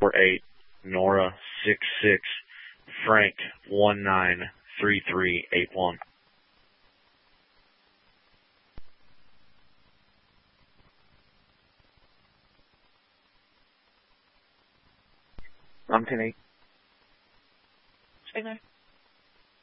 48, Nora 66, Frank 193381. I'm 10-8. Stay there.